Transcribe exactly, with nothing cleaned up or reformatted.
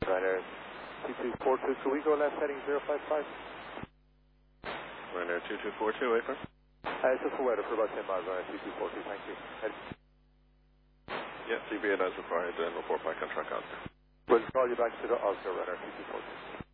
Ryanair two two four two, could we go left heading zero five five? Ryanair two two four two, wait for. Uh, it's just for weather for about ten miles, Ryanair two two four two, thank you. Head. Yeah, C B A as required, and report back on track Oscar. We'll call you back to the Oscar, Ryanair two two four two.